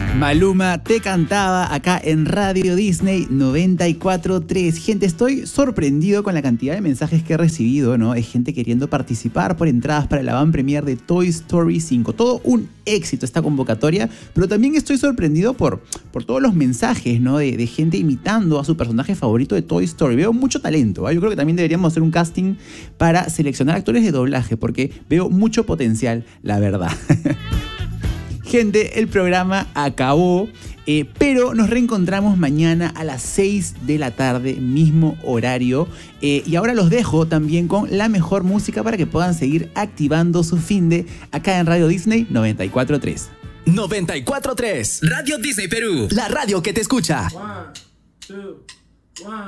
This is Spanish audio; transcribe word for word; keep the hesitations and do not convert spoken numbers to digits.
Maluma te cantaba acá en Radio Disney noventa y cuatro punto tres. Gente, estoy sorprendido con la cantidad de mensajes que he recibido, ¿no? Es gente queriendo participar por entradas para la van premier de Toy Story cinco. Todo un éxito esta convocatoria, pero también estoy sorprendido por, por todos los mensajes, ¿no? De, de gente imitando a su personaje favorito de Toy Story. Veo mucho talento, ¿eh? Yo creo que también deberíamos hacer un casting para seleccionar actores de doblaje, porque veo mucho potencial, la verdad. Gente, el programa acabó, eh, pero nos reencontramos mañana a las seis de la tarde, mismo horario. Eh, y ahora los dejo también con la mejor música para que puedan seguir activando su finde acá en Radio Disney noventa y cuatro punto tres. noventa y cuatro punto tres. Radio Disney Perú, la radio que te escucha. One, two, one.